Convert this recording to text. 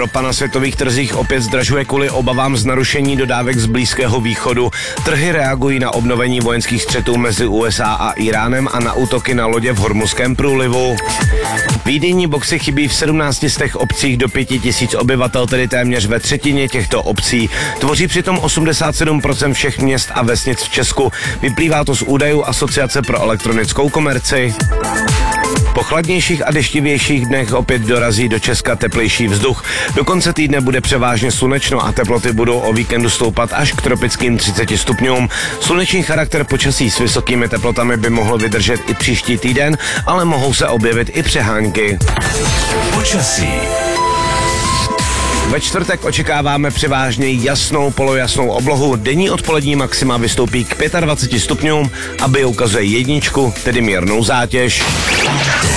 Ropa na světových trzích opět zdražuje kvůli obavám z narušení dodávek z Blízkého východu. Trhy reagují na obnovení vojenských střetů mezi USA a Iránem a na útoky na lodě v Hormuzském průlivu. Výdejní boxy chybí v 17 obcích do 5 000 obyvatel, tedy téměř ve třetině těchto obcí. Tvoří přitom 87% všech měst a vesnic v Česku. Vyplývá to z údajů Asociace pro elektronickou komerci. Po chladnějších a deštivějších dnech opět dorazí do Česka teplejší vzduch. Do konce týdne bude převážně slunečno a teploty budou o víkendu stoupat až k tropickým 30 stupňům. Slunečný charakter počasí s vysokými teplotami by mohlo vydržet i příští týden, ale mohou se objevit i přehánky. Počasí. Ve čtvrtek očekáváme převážně jasnou, polojasnou oblohu. Denní odpolední maxima vystoupí k 25 stupňům, aby ukazuje jedničku, tedy mírnou zátěž.